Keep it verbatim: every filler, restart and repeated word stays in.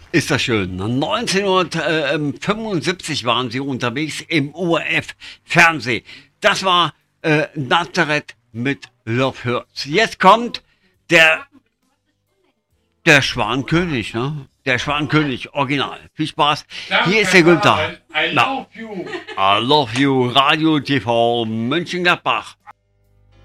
Ist das schön. neunzehnhundertfünfundsiebzig waren sie unterwegs im O R F-Fernsehen. Das war äh, Nazareth mit Love Hurts. Jetzt kommt der, der Schwanenkönig, ne? Der Schwanenkönig, Original. Viel Spaß. Danke, Hier ist der Günther. I love you. I love you. Radio T V Mönchengladbach.